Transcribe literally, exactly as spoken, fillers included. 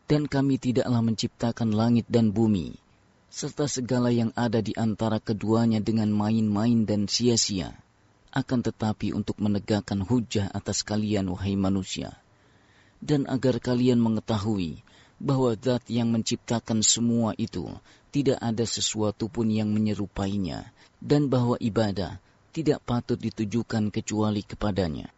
Dan kami tidaklah menciptakan langit dan bumi, serta segala yang ada di antara keduanya dengan main-main dan sia-sia, akan tetapi untuk menegakkan hujah atas kalian, wahai manusia, dan agar kalian mengetahui bahwa Zat yang menciptakan semua itu tidak ada sesuatu pun yang menyerupainya, dan bahwa ibadah tidak patut ditujukan kecuali kepadanya.